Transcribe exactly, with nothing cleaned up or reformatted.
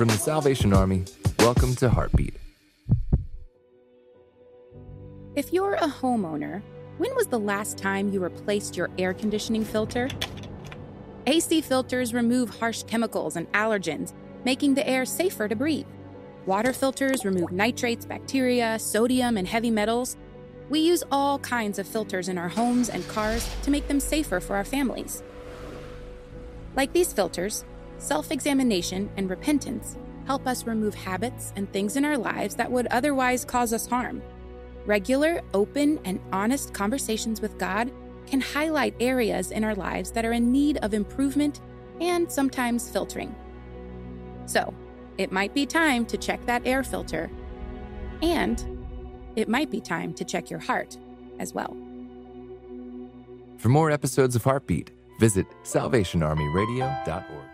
From the Salvation Army, welcome to Heartbeat. If you're a homeowner, when was the last time you replaced your air conditioning filter? A C filters remove harsh chemicals and allergens, making the air safer to breathe. Water filters remove nitrates, bacteria, sodium, and heavy metals. We use all kinds of filters in our homes and cars to make them safer for our families. Like these filters, self-examination and repentance help us remove habits and things in our lives that would otherwise cause us harm. Regular, open, and honest conversations with God can highlight areas in our lives that are in need of improvement and sometimes filtering. So, it might be time to check that air filter, and it might be time to check your heart as well. For more episodes of Heartbeat, visit salvation army radio dot org.